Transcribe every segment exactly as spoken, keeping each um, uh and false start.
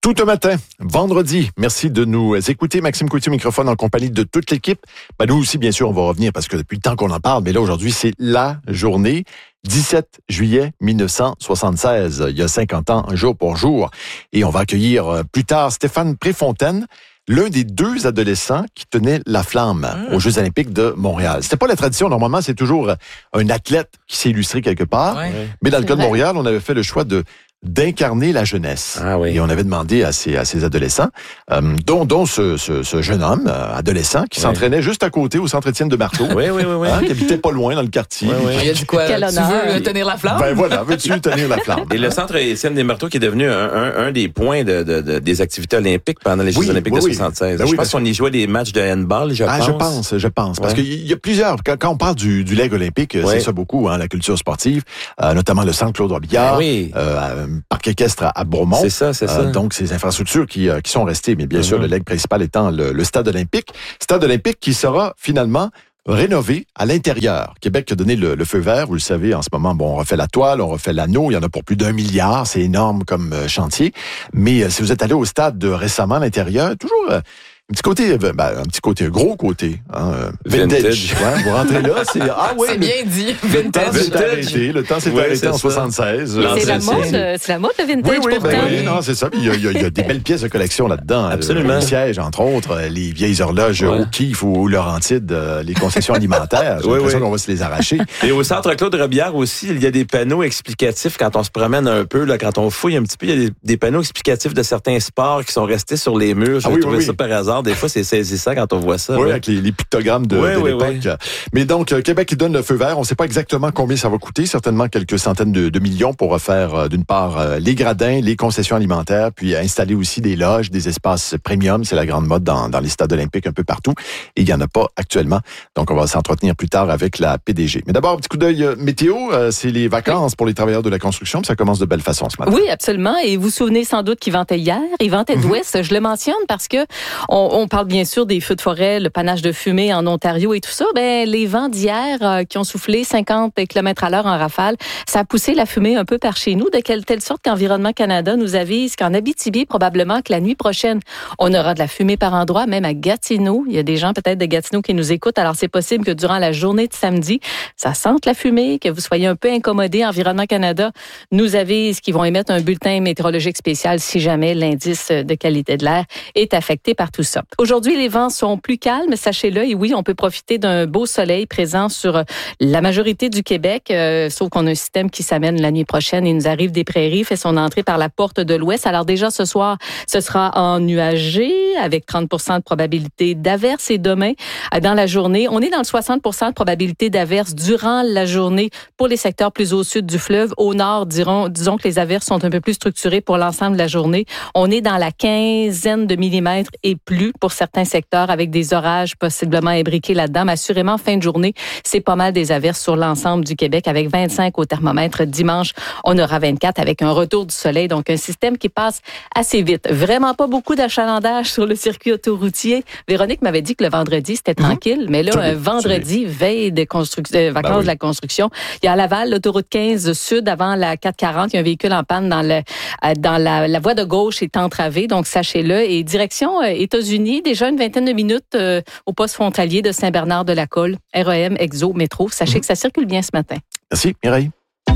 Tout un matin, vendredi. Merci de nous écouter. Maxime Coutu, microphone en compagnie de toute l'équipe. Ben, nous aussi, bien sûr, on va revenir parce que depuis le temps qu'on en parle, mais là, aujourd'hui, c'est la journée. dix-sept juillet mille neuf cent soixante-seize, il y a cinquante ans, jour pour jour. Et on va accueillir plus tard Stéphane Préfontaine, l'un des deux adolescents qui tenait la flamme mmh. aux Jeux olympiques de Montréal. C'était pas la tradition. Normalement, c'est toujours un athlète qui s'est illustré quelque part. Ouais. Mais dans le cas de Montréal, on avait fait le choix de d'incarner la jeunesse. Ah oui. Et on avait demandé à ces, à ces adolescents, euh, dont, dont ce, ce, ce jeune homme, euh, adolescent, qui oui. s'entraînait juste à côté au centre Étienne de Marteau. Oui, oui, oui. oui. Hein, qui habitait pas loin dans le quartier. Oui, oui. Il a dit quoi? Quel tu honneur. veux tenir la flamme? Ben voilà, veux-tu tenir la flamme? Et le centre Étienne des Marteaux qui est devenu un, un, un des points de, de, de, des activités olympiques pendant les Jeux oui, olympiques oui, de soixante-seize. Ben je oui, pense qu'on y jouait des matchs de handball, je ah, pense. je pense, je pense. Parce ouais. qu'il y a plusieurs... Quand, quand on parle du, du leg olympique, ouais. c'est ça beaucoup, hein, la culture sportive, euh, notamment le centre Claude-Robillard, ben oui. euh, parc équestre à Bourmont. C'est ça, c'est ça. Euh, donc, ces infrastructures qui, euh, qui sont restées, mais bien mm-hmm. sûr, le leg principal étant le, le stade olympique. Stade olympique qui sera finalement rénové à l'intérieur. Québec a donné le, le feu vert, vous le savez, en ce moment, bon, on refait la toile, on refait l'anneau, il y en a pour plus d'un milliard, c'est énorme comme euh, chantier. Mais euh, si vous êtes allé au stade de, récemment à l'intérieur, toujours... Euh, Un petit côté, ben, un petit côté, gros côté, hein, vintage. vintage. Ouais, vous rentrez là, c'est ah ouais. C'est bien dit. Le temps s'est arrêté, le temps s'est ouais, arrêté en soixante-seize. C'est la mode, c'est la mode le vintage oui, oui, pourtant. Ben, oui, non, c'est ça. Il y, a, il y a, il y a des belles pièces de collection là-dedans. Absolument. Les sièges, entre autres, les vieilles horloges ouais. O'Keeffe ou Laurentide, les concessions alimentaires. J'ai oui, l'impression oui. qu'on va se les arracher. Et au centre Claude-Robillard aussi, il y a des panneaux explicatifs quand on se promène un peu, là, quand on fouille un petit peu, il y a des, des panneaux explicatifs de certains sports qui sont restés sur les murs. J'ai ah, oui, trouvé oui, ça oui. par hasard. Des fois, c'est saisi ça quand on voit ça. Oui, ouais. avec les, les pictogrammes de, oui, de oui, l'époque. Oui. Mais donc, euh, Québec, il donne le feu vert. On ne sait pas exactement combien ça va coûter. Certainement quelques centaines de, de millions pour refaire, euh, d'une part, euh, les gradins, les concessions alimentaires, puis installer aussi des loges, des espaces premium. C'est la grande mode dans, dans les stades olympiques un peu partout. Et il n'y en a pas actuellement. Donc, on va s'entretenir plus tard avec la P D G. Mais d'abord, un petit coup d'œil euh, météo. Euh, c'est les vacances oui. pour les travailleurs de la construction. Puis ça commence de belle façon ce matin. Oui, absolument. Et vous vous souvenez sans doute qu'il ventait hier. Il ventait d'ouest. Mm-hmm. Je le mentionne parce que on, on parle bien sûr des feux de forêt, le panache de fumée en Ontario et tout ça. Ben, les vents d'hier euh, qui ont soufflé cinquante kilomètres à l'heure en rafale, ça a poussé la fumée un peu par chez nous, de quelle telle sorte qu'Environnement Canada nous avise qu'en Abitibi, probablement que la nuit prochaine, on aura de la fumée par endroits, même à Gatineau. Il y a des gens peut-être de Gatineau qui nous écoutent. Alors, c'est possible que durant la journée de samedi, ça sente la fumée, que vous soyez un peu incommodés. Environnement Canada nous avise qu'ils vont émettre un bulletin météorologique spécial si jamais l'indice de qualité de l'air est affecté par tout ça. Aujourd'hui, les vents sont plus calmes, sachez-le, et oui, on peut profiter d'un beau soleil présent sur la majorité du Québec, euh, sauf qu'on a un système qui s'amène la nuit prochaine. Il nous arrive des prairies, fait son entrée par la porte de l'Ouest. Alors déjà, ce soir, ce sera ennuagé, avec trente pour cent de probabilité d'averse. Et demain, dans la journée, on est dans le soixante pour cent de probabilité d'averse durant la journée pour les secteurs plus au sud du fleuve. Au nord, dirons, disons que les averses sont un peu plus structurées pour l'ensemble de la journée. On est dans la quinzaine de millimètres et plus pour certains secteurs, avec des orages possiblement imbriqués là-dedans. Mais assurément, fin de journée, c'est pas mal des averses sur l'ensemble du Québec, avec vingt-cinq au thermomètre. Dimanche, on aura vingt-quatre avec un retour du soleil. Donc, un système qui passe assez vite. Vraiment pas beaucoup d'achalandage sur le circuit autoroutier. Véronique m'avait dit que le vendredi, c'était tranquille. Mmh. Mais là, un vendredi, veille de construction, euh, vacances ben oui. de la construction, il y a à Laval, l'autoroute quinze sud, avant la quatre cent quarante, il y a un véhicule en panne dans, le, euh, dans la, la voie de gauche est entravée. Donc, sachez-le. Et direction euh, États-Unis, déjà une vingtaine de minutes euh, au poste frontalier de Saint-Bernard-de-la-Colle. R E M, Exo, Métro. Sachez mmh. que ça circule bien ce matin. Merci, Mireille.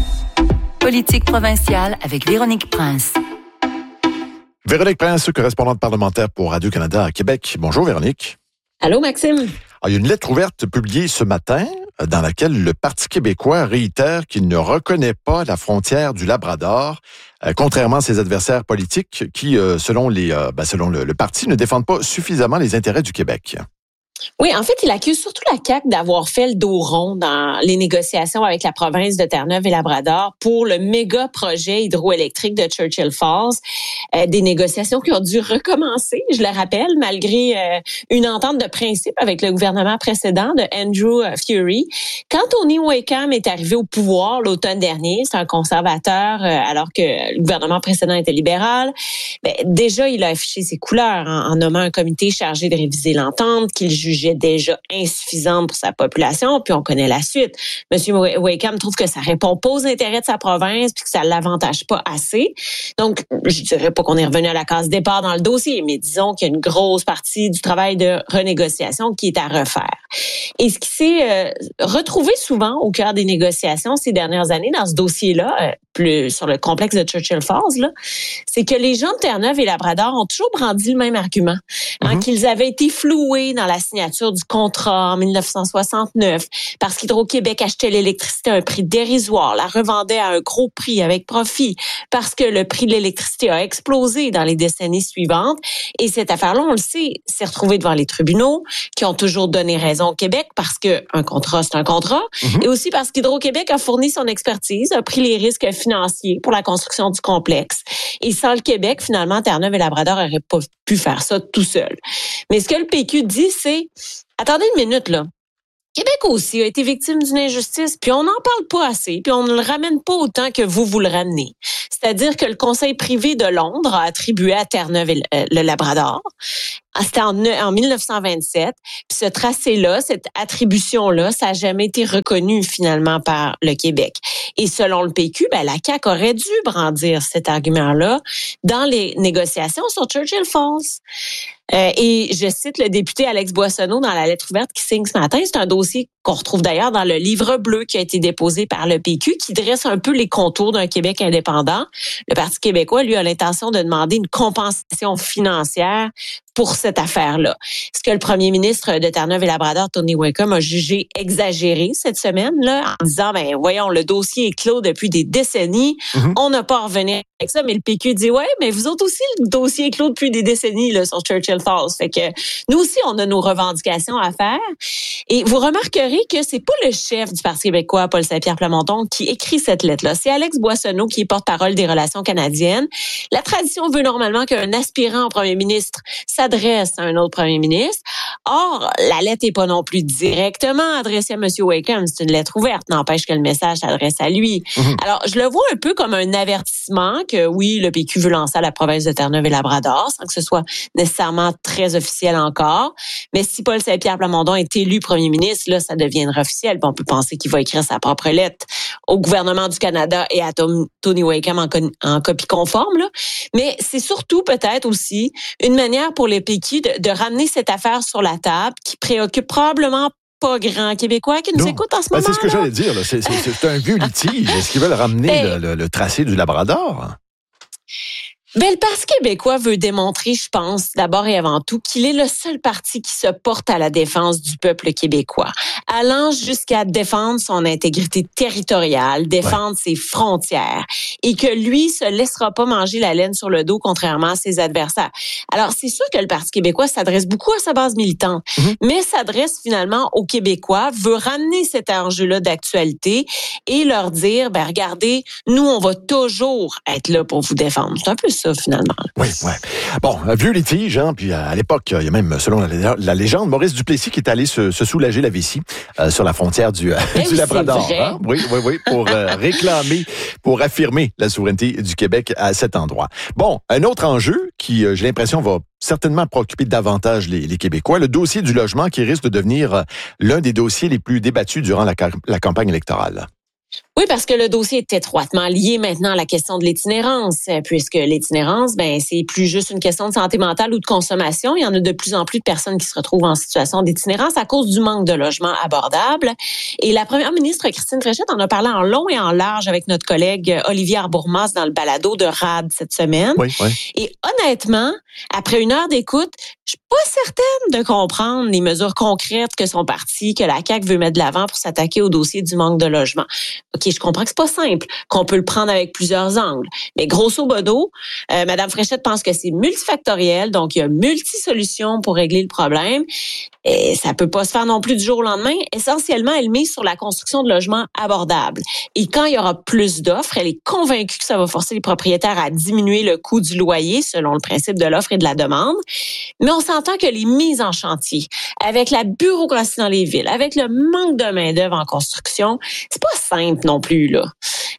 Politique provinciale avec Véronique Prince. Véronique Prince, correspondante parlementaire pour Radio-Canada à Québec. Bonjour, Véronique. Allô, Maxime. Alors, il y a une lettre ouverte publiée ce matin dans laquelle le Parti québécois réitère qu'il ne reconnaît pas la frontière du Labrador, euh, contrairement à ses adversaires politiques qui, euh, selon, les, euh, ben, selon le, le parti, ne défendent pas suffisamment les intérêts du Québec. Oui, en fait, il accuse surtout la C A Q d'avoir fait le dos rond dans les négociations avec la province de Terre-Neuve et Labrador pour le méga projet hydroélectrique de Churchill Falls. Euh, des négociations qui ont dû recommencer, je le rappelle, malgré euh, une entente de principe avec le gouvernement précédent de Andrew Fury. Quand Tony Wakeham est arrivé au pouvoir l'automne dernier, c'est un conservateur, euh, alors que le gouvernement précédent était libéral, Ben, déjà, il a affiché ses couleurs en, en nommant un comité chargé de réviser l'entente qu'il jugeait déjà insuffisante pour sa population. Puis on connaît la suite. Monsieur Wakeham trouve que ça répond pas aux intérêts de sa province puis que ça l'avantage pas assez. Donc, je dirais pas qu'on est revenu à la case départ dans le dossier, mais disons qu'il y a une grosse partie du travail de renégociation qui est à refaire. Et ce qui s'est euh, retrouvé souvent au cœur des négociations ces dernières années dans ce dossier-là, euh, plus sur le complexe de Churchill Falls, là, c'est que les gens de Terre-Neuve et Labrador ont toujours brandi le même argument, hein, mm-hmm. qu'ils avaient été floués dans la signature du contrat en dix-neuf cent soixante-neuf parce qu'Hydro-Québec achetait l'électricité à un prix dérisoire, la revendait à un gros prix avec profit, parce que le prix de l'électricité a explosé dans les décennies suivantes. Et cette affaire-là, on le sait, s'est retrouvée devant les tribunaux qui ont toujours donné raison au Québec parce que un contrat, c'est un contrat, mm-hmm. et aussi parce qu'Hydro-Québec a fourni son expertise, a pris les risques financiers pour la construction du complexe. Et sans le Québec, finalement, Terre-Neuve et Labrador n'auraient pas pu faire ça tout seul. Mais ce que le P Q dit, c'est, attendez une minute, là. Québec aussi a été victime d'une injustice, puis on n'en parle pas assez, puis on ne le ramène pas autant que vous, vous le ramenez. C'est-à-dire que le Conseil privé de Londres a attribué à Terre-Neuve et le, le Labrador. C'était en, en dix-neuf cent vingt-sept. Puis ce tracé-là, cette attribution-là, ça n'a jamais été reconnu finalement par le Québec. Et selon le P Q, ben, la C A Q aurait dû brandir cet argument-là dans les négociations sur Churchill Falls. Euh, et je cite le député Alex Boissonneau dans la lettre ouverte qui signe ce matin. C'est un dossier qu'on retrouve d'ailleurs dans le livre bleu qui a été déposé par le P Q, qui dresse un peu les contours d'un Québec indépendant. Le Parti québécois, lui, a l'intention de demander une compensation financière pour cette affaire-là. Ce que le premier ministre de Terre-Neuve et Labrador, Tony Wakeham, a jugé exagéré cette semaine-là, en disant, ben voyons, le dossier est clos depuis des décennies, mm-hmm. on n'a pas à revenir avec ça, mais le P Q dit, ouais, mais vous autres aussi, le dossier est clos depuis des décennies là, sur Churchill Falls. Fait que nous aussi, on a nos revendications à faire. Et vous remarquerez que c'est pas le chef du Parti québécois, Paul Saint-Pierre Plamondon, qui écrit cette lettre-là. C'est Alex Boissonneau qui est porte-parole des relations canadiennes. La tradition veut normalement qu'un aspirant au premier ministre s'adresse à un autre premier ministre. Or, la lettre n'est pas non plus directement adressée à M. Wakeham. C'est une lettre ouverte. N'empêche que le message s'adresse à lui. Mm-hmm. Alors, je le vois un peu comme un avertissement que, oui, le P Q veut lancer à la province de Terre-Neuve et Labrador, sans que ce soit nécessairement très officiel encore. Mais si Paul Saint-Pierre Plamondon est élu premier ministre, là, ça deviendra officiel. Puis on peut penser qu'il va écrire sa propre lettre au gouvernement du Canada et à Tom, Tony Wakeham en, en copie conforme. Là. Mais c'est surtout peut-être aussi une manière pour le P Q de, de ramener cette affaire sur la table qui préoccupe probablement pas grand Québécois qui nous non. écoutent en ce ben, moment. C'est ce que j'allais dire. Là. C'est, c'est, c'est un vieux litige. Est-ce qu'ils veulent ramener ben, le, le, le tracé du Labrador? Ben, le Parti québécois veut démontrer, je pense, d'abord et avant tout, qu'il est le seul parti qui se porte à la défense du peuple québécois, allant jusqu'à défendre son intégrité territoriale, défendre ouais. ses frontières, et que lui se laissera pas manger la laine sur le dos, contrairement à ses adversaires. Alors, c'est sûr que le Parti québécois s'adresse beaucoup à sa base militante, mm-hmm. mais s'adresse finalement aux Québécois, veut ramener cet enjeu-là d'actualité et leur dire, ben regardez, nous, on va toujours être là pour vous défendre. C'est un peu ça, finalement. Oui, oui. Bon, un vieux litige, hein, puis à l'époque, il y a même, selon la, la légende, Maurice Duplessis qui est allé se, se soulager la vessie euh, sur la frontière du, euh, du oui, Labrador. Hein? Oui, oui, oui, pour euh, réclamer, pour affirmer la souveraineté du Québec à cet endroit. Bon, un autre enjeu qui, euh, j'ai l'impression, va certainement préoccuper davantage les, les Québécois, le dossier du logement qui risque de devenir euh, l'un des dossiers les plus débattus durant la, la campagne électorale. Oui, parce que le dossier est étroitement lié maintenant à la question de l'itinérance, puisque l'itinérance, ben c'est plus juste une question de santé mentale ou de consommation. Il y en a de plus en plus de personnes qui se retrouvent en situation d'itinérance à cause du manque de logements abordables. Et la première ministre Christine Fréchette en a parlé en long et en large avec notre collègue Olivier Arbourmas dans le balado de R A D cette semaine. Oui, oui. Et honnêtement, après une heure d'écoute, je suis pas certaine de comprendre les mesures concrètes que son parti, que la C A Q veut mettre de l'avant pour s'attaquer au dossier du manque de logement. OK, je comprends que c'est pas simple, qu'on peut le prendre avec plusieurs angles. Mais grosso modo, euh, Mme Fréchette pense que c'est multifactoriel, donc il y a multi-solutions pour régler le problème. Et ça peut pas se faire non plus du jour au lendemain. Essentiellement, elle mise sur la construction de logements abordables. Et quand il y aura plus d'offres, elle est convaincue que ça va forcer les propriétaires à diminuer le coût du loyer selon le principe de l'offre et de la demande. Mais on s'entend que les mises en chantier, avec la bureaucratie dans les villes, avec le manque de main-d'œuvre en construction, c'est pas simple non plus, là.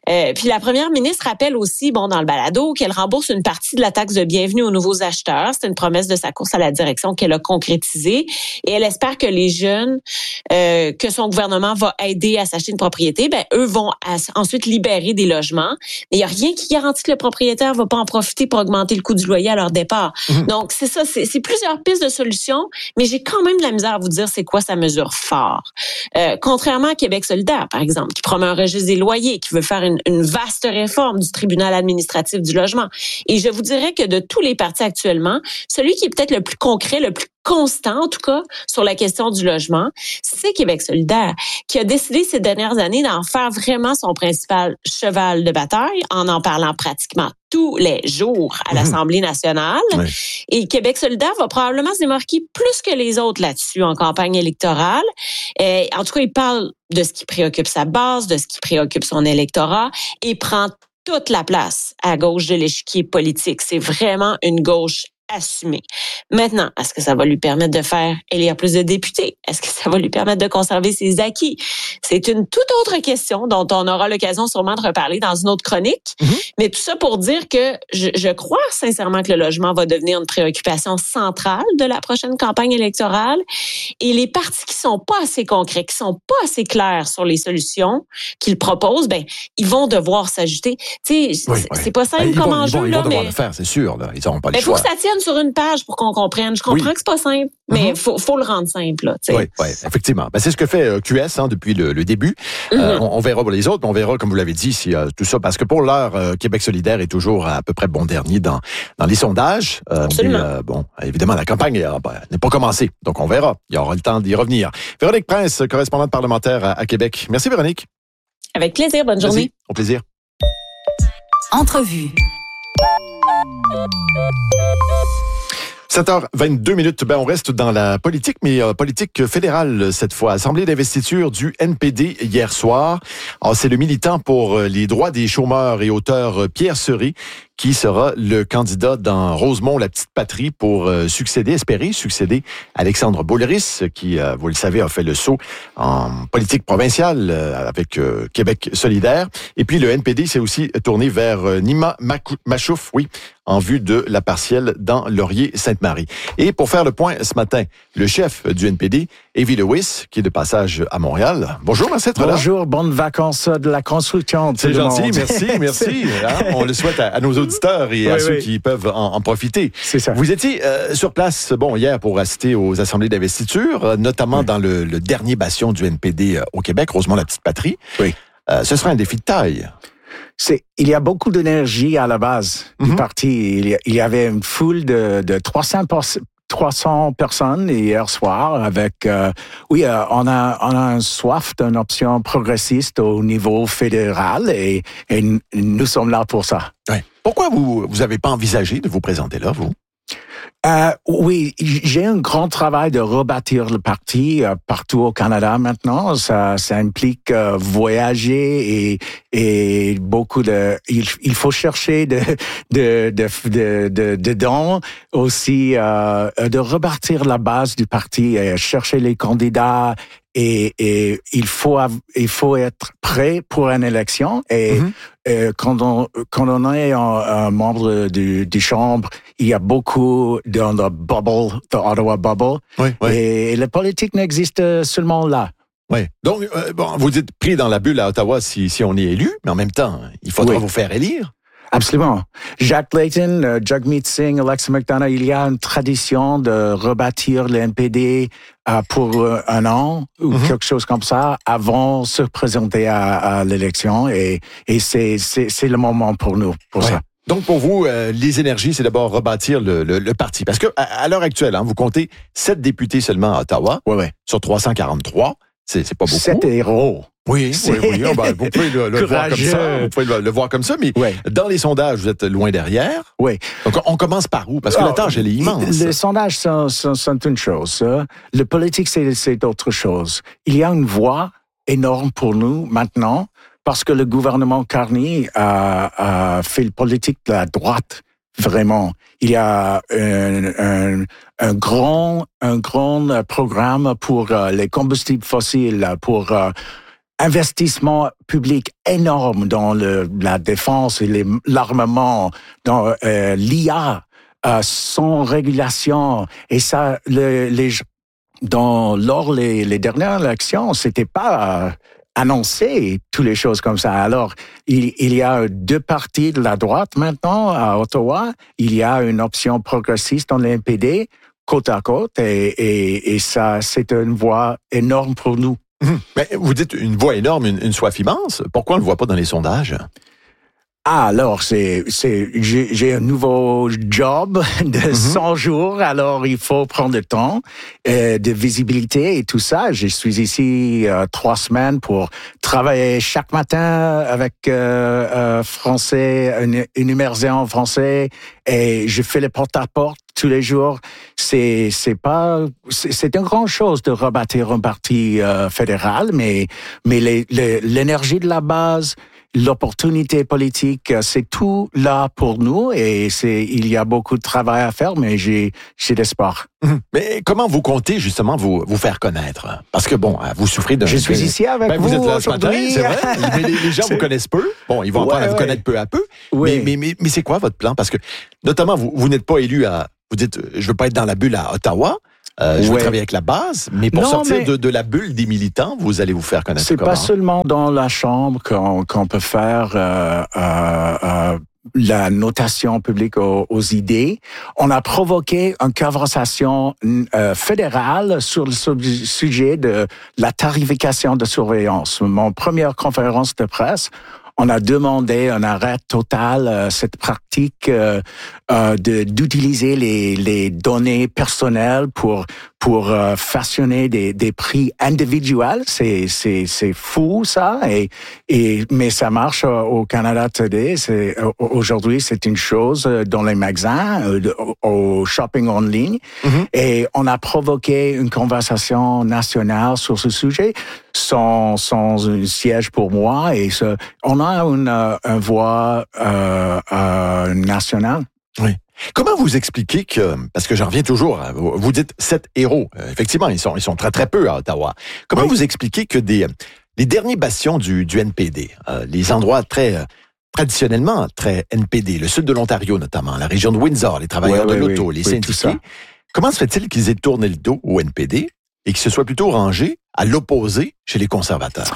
Euh, puis la première ministre rappelle aussi, bon, dans le balado, qu'elle rembourse une partie de la taxe de bienvenue aux nouveaux acheteurs. C'est une promesse de sa course à la direction qu'elle a concrétisée. Et elle espère que les jeunes euh, que son gouvernement va aider à s'acheter une propriété, ben eux vont as- ensuite libérer des logements. Mais il n'y a rien qui garantit que le propriétaire va pas en profiter pour augmenter le coût du loyer à leur départ. Mmh. Donc, c'est ça, c'est, c'est plusieurs pistes de solutions, mais j'ai quand même de la misère à vous dire c'est quoi sa mesure phare. Euh, contrairement à Québec solidaire, par exemple, qui promet un registre des loyers, qui veut faire une, une vaste réforme du tribunal administratif du logement. Et je vous dirais que de tous les partis actuellement, celui qui est peut-être le plus concret, le plus constant, en tout cas, sur la question du logement, c'est Québec solidaire, qui a décidé ces dernières années d'en faire vraiment son principal cheval de bataille, en en parlant pratiquement tous les jours à l'Assemblée nationale. Oui. Et Québec solidaire va probablement se démarquer plus que les autres là-dessus en campagne électorale. Et, en tout cas, il parle de ce qui préoccupe sa base, de ce qui préoccupe son électorat, et prend toute la place à gauche de l'échiquier politique. C'est vraiment une gauche assumé. Maintenant, est-ce que ça va lui permettre de faire élire plus de députés? Est-ce que ça va lui permettre de conserver ses acquis? C'est une toute autre question dont on aura l'occasion sûrement de reparler dans une autre chronique. Mm-hmm. Mais tout ça pour dire que je, je crois sincèrement que le logement va devenir une préoccupation centrale de la prochaine campagne électorale. Et les partis qui sont pas assez concrets, qui sont pas assez clairs sur les solutions qu'ils proposent, ben ils vont devoir s'ajuster. Tu sais, oui, c'est, oui. c'est pas simple ben, comme enjeu. Ils vont, ils là, vont devoir mais... le faire, c'est sûr. Là. Ils n'auront pas le ben, choix. Il faut que ça tienne sur une page pour qu'on comprenne. Je comprends oui. que c'est pas simple, mais il mm-hmm. faut, faut le rendre simple. Là, oui, oui, effectivement. Ben, c'est ce que fait euh, Q S hein, depuis le, le début. Mm-hmm. Euh, on, on verra pour les autres, mais on verra, comme vous l'avez dit, si euh, tout ça, parce que pour l'heure, euh, Québec solidaire est toujours à, à peu près bon dernier dans, dans les sondages. Euh, Absolument. Mais, euh, bon, évidemment, la campagne euh, ben, n'est pas commencée, donc on verra. Il y aura le temps d'y revenir. Véronique Prince, correspondante parlementaire à, à Québec. Merci, Véronique. Avec plaisir. Bonne journée. Merci. Au plaisir. Entrevue. sept heures vingt-deux minutes, ben on reste dans la politique, mais euh, politique fédérale cette fois. Assemblée d'investiture du N P D hier soir. Alors, c'est le militant pour euh, les droits des chômeurs et auteurs euh, Pierre Serré qui sera le candidat dans Rosemont, la petite patrie, pour euh, succéder, espérer succéder à Alexandre Boulris, qui, euh, vous le savez, a fait le saut en politique provinciale euh, avec euh, Québec solidaire. Et puis le N P D s'est aussi tourné vers euh, Nima Machouf, oui, en vue de la partielle dans Laurier-Sainte-Marie. Et pour faire le point ce matin, le chef du N P D, Evie Lewis, qui est de passage à Montréal. Bonjour, merci d'être là. Bonjour, bonnes vacances de la construction. C'est gentil, merci, merci. Hein, on le souhaite à, à nos auditeurs et oui, à ceux oui. qui peuvent en, en profiter. C'est ça. Vous étiez euh, sur place, bon, hier pour assister aux assemblées d'investiture, notamment oui. dans le, le dernier bastion du N P D au Québec, Rosemont, la petite patrie. Oui. Euh, ce sera un défi de taille. C'est, il y a beaucoup d'énergie à la base mm-hmm. du parti. Il y, il y avait une foule de, de trois cents personnes hier soir avec, euh, oui, euh, on a, on a un soif d'une option progressiste au niveau fédéral et, et nous sommes là pour ça. Oui. Pourquoi vous, vous avez pas envisagé de vous présenter là, vous? Euh, oui, j'ai un grand travail de rebâtir le parti euh, partout au Canada maintenant. Ça, ça implique euh, voyager et, et beaucoup de. Il, il faut chercher de de de de de, de dons aussi euh, de rebâtir la base du parti et chercher les candidats. Et, et il faut il faut être prêt pour une élection et mm-hmm. euh, quand on quand on est un, un membre du du chambre, il y a beaucoup dans le bubble, the Ottawa bubble, oui, oui. et la politique n'existe seulement là. Oui. Donc euh, bon, vous êtes pris dans la bulle à Ottawa si si on est élu, mais en même temps, il faudra oui. vous faire élire. Absolument. Jacques Layton, uh, Jagmeet Singh, Alexa McDonough, il y a une tradition de rebâtir le N P D uh, pour uh, un an ou mm-hmm. quelque chose comme ça avant de se présenter à, à l'élection et, et c'est, c'est, c'est le moment pour nous pour ouais. ça. Donc pour vous, euh, les énergies, c'est d'abord rebâtir le, le, le parti. Parce que à, à l'heure actuelle, hein, vous comptez sept députés seulement à Ottawa ouais, ouais. sur trois cent quarante-trois. C'est, c'est pas beaucoup. Sept héros. Oui, oui, oui. Oh, ben, vous pouvez le, le voir comme ça. Vous pouvez le, le voir comme ça, mais ouais. dans les sondages, vous êtes loin derrière. Oui. Donc, on commence par où? Parce que oh, la tâche, elle est immense. Les sondages sont, sont, sont une chose. Le politique, c'est, c'est autre chose. Il y a une voie énorme pour nous maintenant parce que le gouvernement Carney a, a fait le politique de la droite. Vraiment, il y a un, un, un grand, un grand programme pour uh, les combustibles fossiles, pour uh, investissement public énorme dans le, la défense et les, l'armement, dans euh, l'I A, euh, sans régulation. Et ça, le, les, dans, lors les, les dernières élections, c'était pas... Euh, annoncer toutes les choses comme ça. Alors, il, il y a deux partis de la droite maintenant à Ottawa. Il y a une option progressiste dans le N P D, côte à côte, et, et, et ça, c'est une voie énorme pour nous. Mmh. Mais vous dites une voix énorme, une, une soif immense. Pourquoi on ne le voit pas dans les sondages? Ah, alors, c'est, c'est, j'ai, j'ai un nouveau job de mm-hmm. cent jours, alors il faut prendre le temps euh, de visibilité et tout ça. Je suis ici euh, trois semaines pour travailler chaque matin avec euh, euh, français, une, une immersion en français, et je fais le porte-à-porte tous les jours. C'est, c'est pas, c'est, c'est une grande chose de rebâtir un parti euh, fédéral, mais, mais les, les, l'énergie de la base, l'opportunité politique, c'est tout là pour nous et c'est, il y a beaucoup de travail à faire, mais j'ai, j'ai d'espoir. Mais comment vous comptez justement vous, vous faire connaître? Parce que bon, vous souffrez d'un... Je suis ici avec ben, vous, vous êtes là aujourd'hui. Ce matin, c'est vrai, mais les, les gens c'est... vous connaissent peu. Bon, ils vont apprendre ouais, à vous ouais. connaître peu à peu. Oui. Mais, mais, mais, mais c'est quoi votre plan? Parce que, notamment, vous, vous n'êtes pas élu à... Vous dites, je veux pas être dans la bulle à Ottawa. Euh, je ouais. veux travailler avec la base, mais pour non, sortir mais... De, de la bulle des militants, vous allez vous faire connaître c'est comment? C'est pas seulement dans la chambre qu'on, qu'on peut faire euh, euh, euh, la notation publique aux, aux idées. On a provoqué une conversation euh, fédérale sur le sujet de la tarification de surveillance. Mon première conférence de presse, on a demandé un arrêt total à cette pratique euh, euh, de d'utiliser les les données personnelles pour pour euh, façonner des des prix individuels. C'est c'est c'est fou ça et et mais ça marche au Canada Today. C'est aujourd'hui c'est une chose dans les magasins, au shopping en ligne mm-hmm. et on a provoqué une conversation nationale sur ce sujet sans sans un siège pour moi et ce, on a une, une voix euh, euh, nationale. Oui. Comment vous expliquez que, parce que j'en reviens toujours, vous dites sept héros, effectivement, ils sont, ils sont très très peu à Ottawa. Comment oui. vous expliquez que des, les derniers bastions du, du N P D, euh, les endroits très, traditionnellement très N P D, le sud de l'Ontario notamment, la région de Windsor, les travailleurs ouais, de ouais, l'auto, ouais, les ouais, syndiqués, comment se fait-il qu'ils aient tourné le dos au N P D et qu'ils se soient plutôt rangés à l'opposé chez les conservateurs?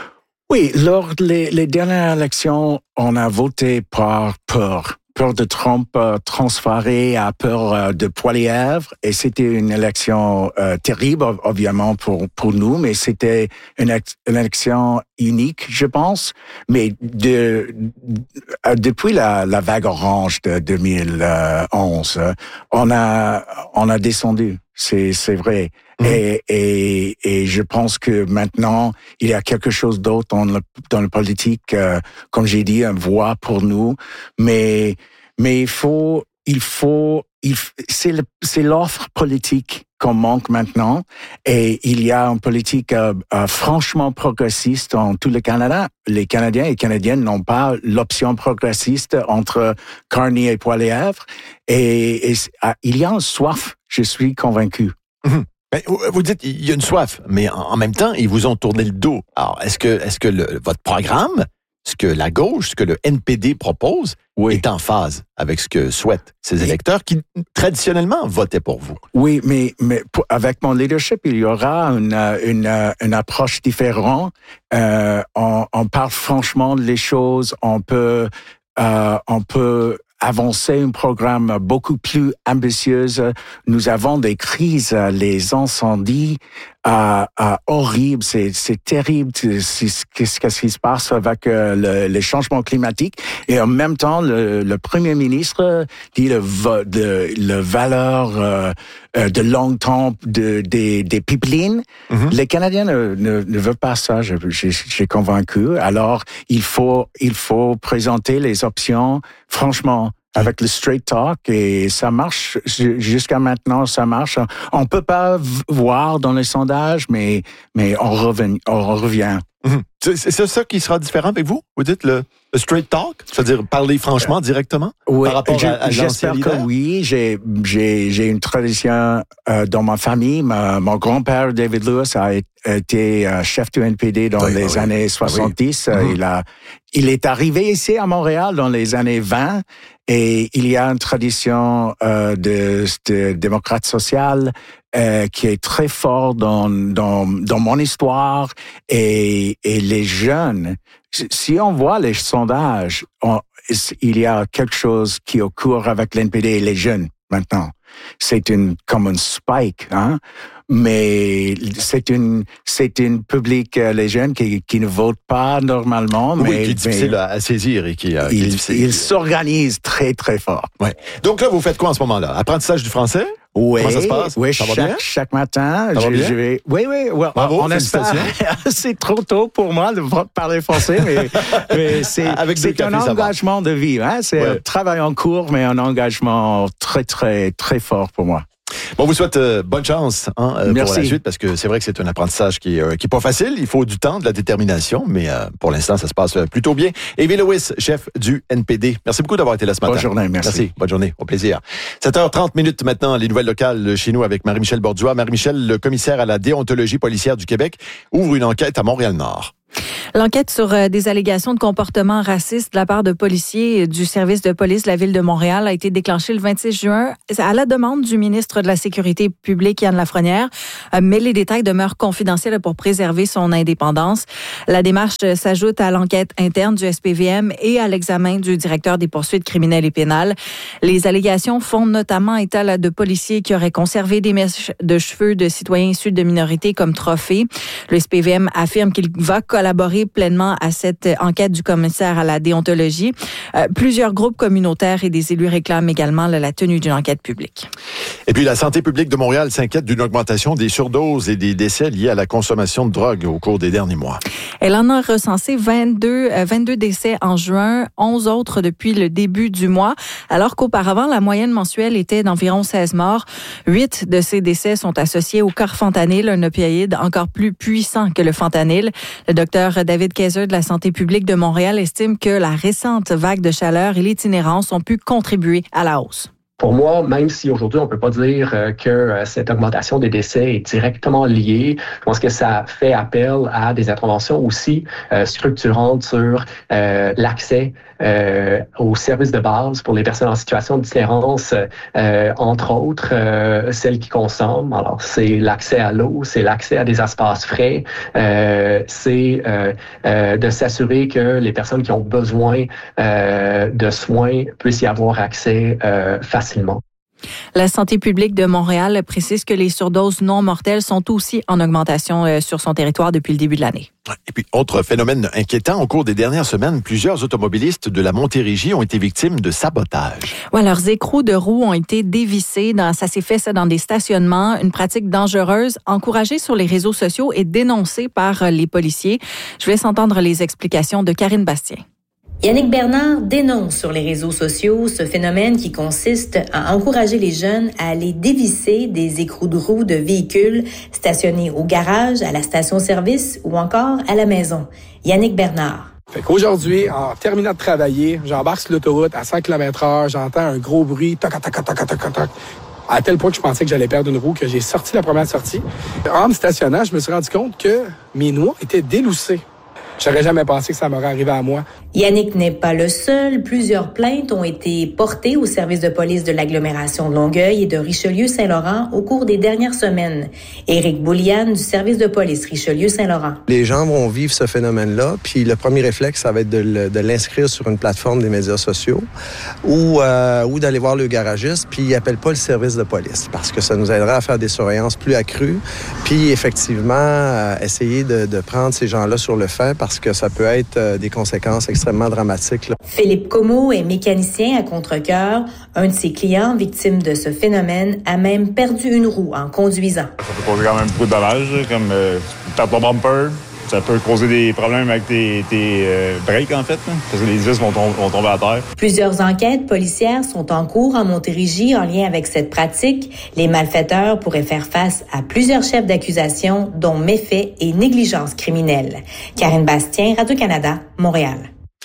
Oui, lors des les dernières élections, on a voté par peur. Peur de Trump euh, transféré à peur euh, de Poilievre. Et c'était une élection euh, terrible, évidemment, pour, pour nous, mais c'était une, ex- une élection unique, je pense. Mais de, de, depuis la, la vague orange de deux mille onze, on a, on a descendu. C'est, c'est vrai. Mmh. Et, et, et je pense que maintenant, il y a quelque chose d'autre dans le, dans le politique, euh, comme j'ai dit, une voix pour nous. Mais, mais il faut, il faut, il, c'est le, c'est l'offre politique qu'on manque maintenant. Et il y a une politique euh, euh, franchement progressiste dans tout le Canada. Les Canadiens et Canadiennes n'ont pas l'option progressiste entre Carney et Poilievre. Et, et euh, il y a une soif, je suis convaincu. Mmh. Ben, vous dites il y a une soif, mais en même temps, ils vous ont tourné le dos. Alors, est-ce que, est-ce que le, votre programme, ce que la gauche, ce que le N P D propose, oui. est en phase avec ce que souhaitent ces électeurs qui, traditionnellement, votaient pour vous? Oui, mais, mais pour, avec mon leadership, il y aura une, une, une approche différente. Euh, on, on parle franchement des choses. On peut, euh, on peut avancer un programme beaucoup plus ambitieux. Nous avons des crises, les incendies euh, euh, horribles, c'est, c'est terrible qu'est-ce qui se passe avec euh, le, les changements climatiques. Et en même temps, le, le Premier ministre dit le, de, le valeur euh, de long temps de, des, des pipelines. Mm-hmm. Les Canadiens ne, ne, ne veulent pas ça, je, je, j'ai convaincu. Alors, il faut, il faut présenter les options, franchement, avec le straight talk, et ça marche jusqu'à maintenant, ça marche. On peut pas voir dans les sondages, mais mais on revient, on revient. Mmh. C'est, c'est ça qui sera différent avec vous? Vous dites le Straight talk, c'est-à-dire parler franchement, directement, oui, par rapport je, à, à j'espère que oui. J'ai, j'ai, j'ai une tradition euh, dans ma famille. Ma, mon grand-père, David Lewis, a été euh, chef du N P D dans oui, les oui. années soixante-dix. Oui. Mm-hmm. Il a, il est arrivé ici à Montréal dans les années vingt et il y a une tradition euh, de, de démocrate social euh, qui est très forte dans, dans, dans mon histoire et, et les jeunes. Si on voit les sondages, on, il y a quelque chose qui occure avec l'N P D et les jeunes maintenant. C'est une comme une spike, hein. Mais c'est une c'est une public euh, les jeunes qui qui ne votent pas normalement, oui, mais qui est difficile mais, à saisir et qui, euh, qui ils, est difficile. Ils s'organisent très très fort. Ouais. Donc là, vous faites quoi en ce moment-là? Apprentissage du français? Oui, comment ça se passe? Oui, ça va chaque, bien? chaque matin, ça je, va bien? je vais. Oui, oui, oui. Bravo, on espère. C'est trop tôt pour moi de parler français, mais, mais c'est, Avec c'est un cafés, engagement de vie. Hein? C'est ouais. un travail en cours, mais un engagement très, très, très fort pour moi. Bon, on vous souhaite euh, bonne chance hein, euh, pour la suite, parce que c'est vrai que c'est un apprentissage qui est, euh, qui est pas facile. Il faut du temps, de la détermination, mais euh, pour l'instant, ça se passe plutôt bien. Aimé Lewis, chef du N P D. Merci beaucoup d'avoir été là ce matin. Bonne journée, merci. Merci, bonne journée, au plaisir. sept heures trente minutes maintenant, les nouvelles locales chez nous avec Marie-Michel Borduas. Marie-Michel, le commissaire à la déontologie policière du Québec, ouvre une enquête à Montréal-Nord. L'enquête sur euh, des allégations de comportement raciste de la part de policiers du service de police de la Ville de Montréal a été déclenchée le vingt-six juin à la demande du ministre de la Sécurité publique, Yann Lafrenière, euh, mais les détails demeurent confidentiels pour préserver son indépendance. La démarche euh, s'ajoute à l'enquête interne du S P V M et à l'examen du directeur des poursuites criminelles et pénales. Les allégations font notamment état là, de policiers qui auraient conservé des mèches de cheveux de citoyens issus de minorités comme trophée. Le S P V M affirme qu'il va collaborer pleinement à cette enquête du commissaire à la déontologie. Euh, plusieurs groupes communautaires et des élus réclament également là, la tenue d'une enquête publique. Et puis, la santé publique de Montréal s'inquiète d'une augmentation des surdoses et des décès liés à la consommation de drogue au cours des derniers mois. Elle en a recensé vingt-deux, euh, vingt-deux décès en juin, onze autres depuis le début du mois, alors qu'auparavant, la moyenne mensuelle était d'environ seize morts. Huit de ces décès sont associés au carfentanyl, un opioïde encore plus puissant que le fentanyl. Le docteur David Kaiser de la santé publique de Montréal estime que la récente vague de chaleur et l'itinérance ont pu contribuer à la hausse. Pour moi, même si aujourd'hui on peut pas dire que cette augmentation des décès est directement liée, je pense que ça fait appel à des interventions aussi euh, structurantes sur euh, l'accès euh, aux services de base pour les personnes en situation d'itinérance, euh, entre autres euh, celles qui consomment. Alors, c'est l'accès à l'eau, c'est l'accès à des espaces frais, euh, c'est euh, euh, de s'assurer que les personnes qui ont besoin euh, de soins puissent y avoir accès euh, facilement. La santé publique de Montréal précise que les surdoses non mortelles sont aussi en augmentation sur son territoire depuis le début de l'année. Et puis, autre phénomène inquiétant, au cours des dernières semaines, plusieurs automobilistes de la Montérégie ont été victimes de sabotage. Ouais, leurs écrous de roues ont été dévissés. Dans, ça s'est fait ça dans des stationnements, une pratique dangereuse, encouragée sur les réseaux sociaux et dénoncée par les policiers. Je vous laisse entendre les explications de Karine Bastien. Yannick Bernard dénonce sur les réseaux sociaux ce phénomène qui consiste à encourager les jeunes à aller dévisser des écrous de roues de véhicules stationnés au garage, à la station-service ou encore à la maison. Yannick Bernard. Fait qu'aujourd'hui, en terminant de travailler, j'embarque sur l'autoroute à cent kilomètres heure, j'entends un gros bruit, toc, toc, toc, toc, toc, toc, à tel point que je pensais que j'allais perdre une roue, que j'ai sorti la première sortie. En me stationnant, je me suis rendu compte que mes noix étaient déloussées. J'aurais jamais pensé que ça m'aurait arrivé à moi. Yannick n'est pas le seul. Plusieurs plaintes ont été portées au service de police de l'agglomération de Longueuil et de Richelieu-Saint-Laurent au cours des dernières semaines. Éric Bouliane du service de police Richelieu-Saint-Laurent. Les gens vont vivre ce phénomène-là, puis le premier réflexe, ça va être de, le, de l'inscrire sur une plateforme des médias sociaux ou, euh, ou d'aller voir le garagiste, puis ils n'appellent pas le service de police parce que ça nous aidera à faire des surveillances plus accrues, puis effectivement euh, essayer de, de prendre ces gens-là sur le fait parce que ça peut être euh, des conséquences extrêmement dramatiques. Là. Philippe Comeau est mécanicien à Contrecœur. Un de ses clients, victime de ce phénomène, a même perdu une roue en conduisant. Ça peut causer quand même beaucoup de dommages, comme euh, tape ton bumper. Ça peut causer des problèmes avec tes, tes euh, breaks, en fait, hein, parce que les vis vont, tom- vont tomber à terre. Plusieurs enquêtes policières sont en cours en Montérégie en lien avec cette pratique. Les malfaiteurs pourraient faire face à plusieurs chefs d'accusation, dont méfaits et négligence criminelle. Karine Bastien, Radio-Canada, Montréal.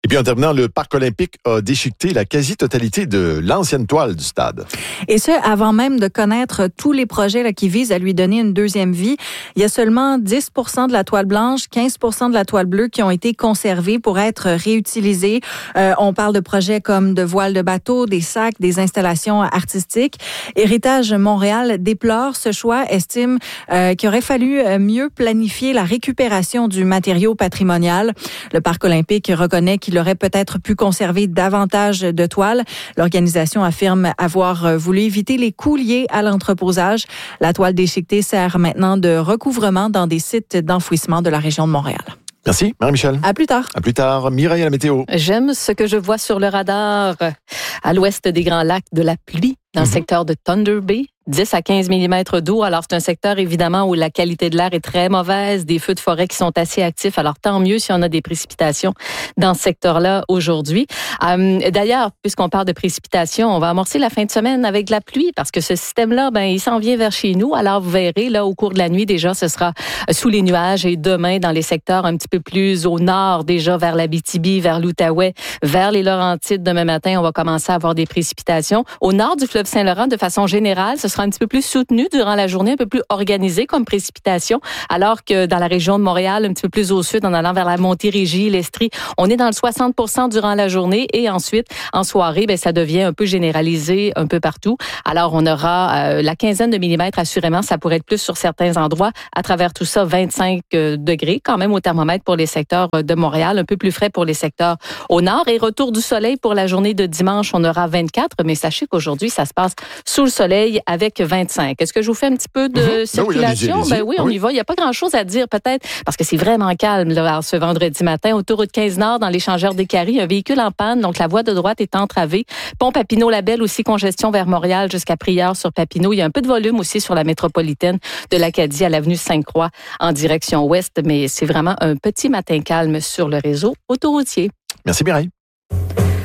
Et puis en terminant, le Parc olympique a déchiqueté la quasi-totalité de l'ancienne toile du stade. Et ce, avant même de connaître tous les projets là, qui visent à lui donner une deuxième vie. Il y a seulement dix pour cent de la toile blanche, quinze pour cent de la toile bleue qui ont été conservés pour être réutilisés. Euh, on parle de projets comme de voiles de bateau, des sacs, des installations artistiques. Héritage Montréal déplore ce choix, estime euh, qu'il aurait fallu mieux planifier la récupération du matériau patrimonial. Le Parc olympique reconnaît qu'il aurait peut-être pu conserver davantage de toiles. L'organisation affirme avoir voulu éviter les coûts liés à l'entreposage. La toile déchiquetée sert maintenant de recouvrement dans des sites d'enfouissement de la région de Montréal. Merci, Marie-Michel. À plus tard. À plus tard. Mireille à la météo. J'aime ce que je vois sur le radar à l'ouest des Grands Lacs, de la pluie dans mm-hmm. le secteur de Thunder Bay. dix à quinze millimètres d'eau. Alors, c'est un secteur, évidemment, où la qualité de l'air est très mauvaise, des feux de forêt qui sont assez actifs. Alors, tant mieux si on a des précipitations dans ce secteur-là aujourd'hui. Euh, d'ailleurs, puisqu'on parle de précipitations, on va amorcer la fin de semaine avec de la pluie parce que ce système-là, ben, il s'en vient vers chez nous. Alors, vous verrez, là, au cours de la nuit, déjà, ce sera sous les nuages et demain, dans les secteurs un petit peu plus au nord, déjà vers l'Abitibi, vers l'Outaouais, vers les Laurentides. Demain matin, on va commencer à avoir des précipitations. Au nord du fleuve Saint-Laurent, de façon générale, ce sera un petit peu plus soutenu durant la journée, un peu plus organisé comme précipitation, alors que dans la région de Montréal, un petit peu plus au sud, en allant vers la Montérégie, l'Estrie, on est dans le soixante pour cent durant la journée et ensuite, en soirée, ben, ça devient un peu généralisé un peu partout. Alors, on aura euh, la quinzaine de millimètres, assurément, ça pourrait être plus sur certains endroits. À travers tout ça, vingt-cinq degrés quand même au thermomètre pour les secteurs de Montréal, un peu plus frais pour les secteurs au nord. Et retour du soleil pour la journée de dimanche, on aura vingt-quatre, mais sachez qu'aujourd'hui, ça se passe sous le soleil avec vingt-cinq. Est-ce que je vous fais un petit peu de mmh. circulation? Oui, allez-y, allez-y. Ben oui, on oui. y va. Il n'y a pas grand-chose à dire peut-être parce que c'est vraiment calme là, ce vendredi matin. Autoroute quinze Nord dans l'échangeur des Caries, un véhicule en panne, donc la voie de droite est entravée. Pont Papineau-Labelle aussi, congestion vers Montréal jusqu'à Prieure sur Papineau. Il y a un peu de volume aussi sur la métropolitaine de l'Acadie à l'avenue Sainte-Croix en direction ouest, mais c'est vraiment un petit matin calme sur le réseau autoroutier. Merci Mireille.